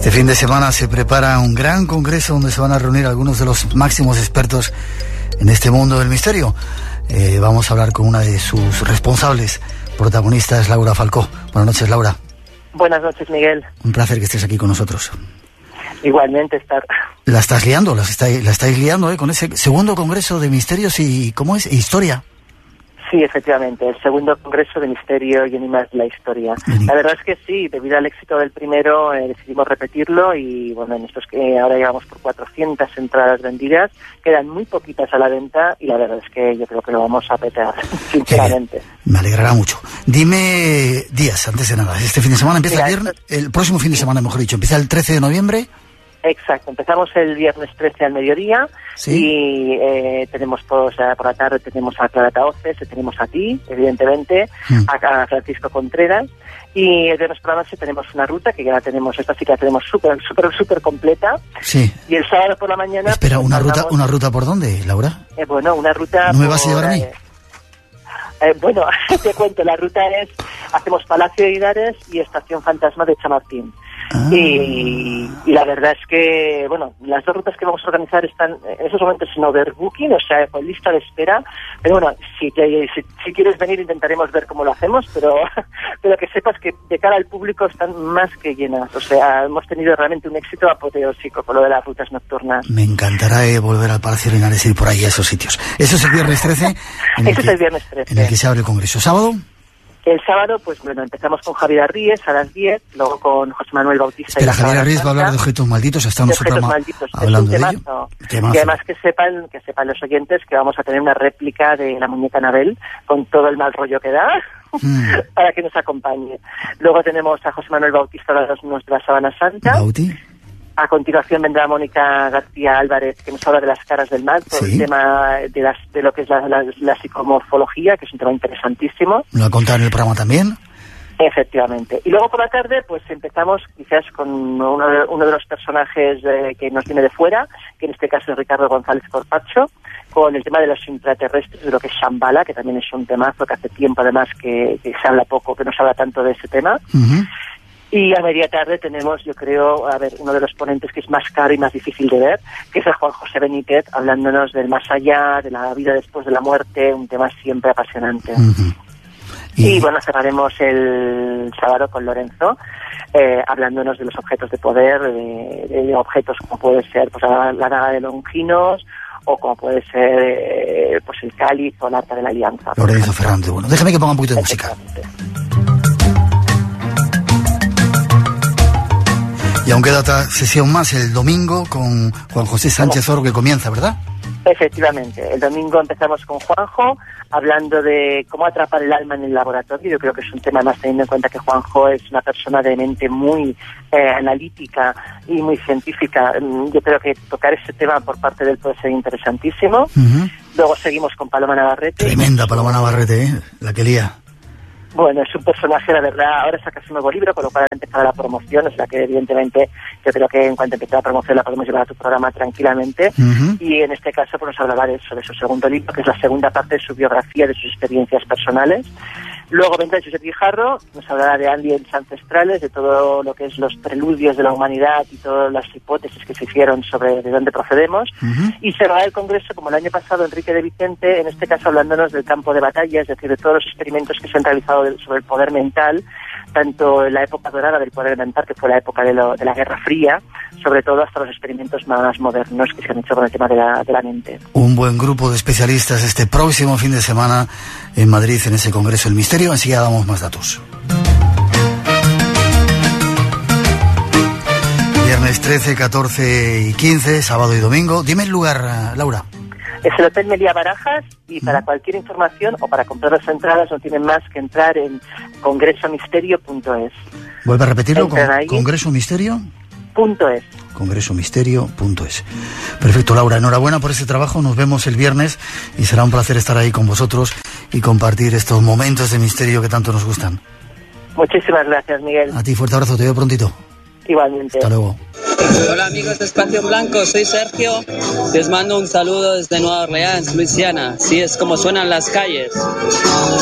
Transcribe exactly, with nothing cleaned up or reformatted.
Este fin de semana se prepara un gran congreso donde se van a reunir algunos de los máximos expertos en este mundo del misterio. Eh, vamos a hablar con una de sus responsables protagonistas, Laura Falcó. Buenas noches, Laura. Buenas noches, Miguel. Un placer que estés aquí con nosotros. Igualmente estar. La estás liando, la estáis, la estáis liando, ¿eh? Con ese segundo congreso de misterios y, ¿cómo es? Historia. Sí, efectivamente, el segundo congreso de misterio y enigmas de la historia. Mm. La verdad es que sí, debido al éxito del primero eh, decidimos repetirlo y bueno, en estos que ahora llevamos por cuatrocientas entradas vendidas, quedan muy poquitas a la venta y la verdad es que yo creo que lo vamos a petar, sinceramente. Eh, me alegrará mucho. Dime días, antes de nada, este fin de semana empieza Mira, el viernes, esto... el próximo fin de semana, mejor dicho, empieza el trece de noviembre. Exacto, empezamos el viernes trece al mediodía. ¿Sí? Y eh, tenemos pues, por la tarde tenemos a Clara Taoces, tenemos a ti, evidentemente, mm. a, a Francisco Contreras, y el viernes por la noche tenemos una ruta que ya la tenemos, esta sí que la tenemos súper, súper, súper completa. Sí. Y el sábado por la mañana... Espera, pues, ¿una andamos, ruta una ruta por dónde, Laura? Eh, bueno, una ruta... ¿No me vas a llevar a mí? Eh, eh, bueno, te cuento, la ruta es, hacemos Palacio de Hidares y Estación Fantasma de Chamartín. Ah. Y, y la verdad es que, bueno, las dos rutas que vamos a organizar están en esos momentos en overbooking, o sea, con lista de espera. Pero bueno, si, te, si, si quieres venir intentaremos ver cómo lo hacemos, pero, pero que sepas que de cara al público están más que llenas. O sea, hemos tenido realmente un éxito apoteósico con lo de las rutas nocturnas. Me encantará eh, volver al Palacio de Linares y ir por ahí a esos sitios. Eso es el viernes trece. Eso que, es el viernes trece. En el que se abre el congreso. ¿Sábado? El sábado, pues bueno, empezamos con Javier Arríes a las diez, luego con José Manuel Bautista. Espera, y la Javier Arríes va a hablar de objetos malditos, estamos de objetos malditos. hablando es un de ello. Temazo. Y además que sepan, que sepan los oyentes que vamos a tener una réplica de la muñeca Anabel con todo el mal rollo que da, mm. para que nos acompañe. Luego tenemos a José Manuel Bautista hablándonos de la Sábana Santa. Bauti. A continuación vendrá Mónica García Álvarez, que nos habla de las caras del mal, por sí. el tema de, las, de lo que es la, la, la psicomorfología, que es un tema interesantísimo. ¿Lo va a contar en el programa también? Efectivamente. Y luego por la tarde, pues empezamos quizás con uno de, uno de los personajes eh, que nos viene de fuera, que en este caso es Ricardo González Corpacho, con el tema de los intraterrestres, de lo que es Shambhala, que también es un temazo que hace tiempo además que, que se habla poco, que no se habla tanto de ese tema. Uh-huh. Y a media tarde tenemos, yo creo, a ver, uno de los ponentes que es más caro y más difícil de ver, que es el Juan José Benítez, hablándonos del más allá, de la vida después de la muerte, un tema siempre apasionante. Uh-huh. Y, y bueno, cerraremos el sábado con Lorenzo, eh, hablándonos de los objetos de poder, de, de objetos como puede ser pues la, la daga de Longinos, o como puede ser eh, pues el cáliz o el arca de la alianza. Lorenzo Ferrante, bueno, déjame que ponga un poquito de música. Y aún queda otra sesión más el domingo con Juan José Sánchez Oro, que comienza, ¿verdad? Efectivamente, el domingo empezamos con Juanjo, hablando de cómo atrapar el alma en el laboratorio. Yo creo que es un tema más teniendo en cuenta que Juanjo es una persona de mente muy eh, analítica y muy científica. Yo creo que tocar ese tema por parte de él puede ser interesantísimo. Uh-huh. Luego seguimos con Paloma Navarrete. Tremenda Paloma Navarrete, ¿eh? La que lía. Bueno, es un personaje, la verdad, ahora saca su nuevo libro, con lo cual ha empezado la promoción, o sea que evidentemente yo creo que en cuanto empiece la promoción la podemos llevar a tu programa tranquilamente. Uh-huh. Y en este caso pues nos hablará de eso, de su segundo libro, que es la segunda parte de su biografía, de sus experiencias personales. Luego vendrá Josep Guijarro, nos hablará de aliens ancestrales, de todo lo que es los preludios de la humanidad y todas las hipótesis que se hicieron sobre de dónde procedemos. Uh-huh. Y cerrará el congreso, como el año pasado, Enrique de Vicente, en este caso hablándonos del campo de batalla, es decir, de todos los experimentos que se han realizado sobre el poder mental, tanto en la época dorada del poder mental, que fue la época de, lo, de la Guerra Fría, sobre todo hasta los experimentos más modernos que se han hecho con el tema de la, de la mente. Un buen grupo de especialistas este próximo fin de semana en Madrid, en ese Congreso del Misterio. Enseguida damos más datos. Viernes trece, catorce y quince, sábado y domingo. Dime el lugar, Laura. Es el Hotel Meliá Barajas y para cualquier información o para comprar las entradas no tienen más que entrar en congreso misterio punto es. ¿Vuelve a repetirlo? Con, ¿Congreso Misterio? Punto es. congreso misterio punto es. Perfecto, Laura, enhorabuena por este trabajo. Nos vemos el viernes y será un placer estar ahí con vosotros y compartir estos momentos de misterio que tanto nos gustan. Muchísimas gracias, Miguel. A ti, fuerte abrazo, te veo prontito. Igualmente. Hasta luego. Hola amigos de Espacio Blanco, soy Sergio. Les mando un saludo desde Nueva Orleans, Luisiana. Así es como suenan las calles.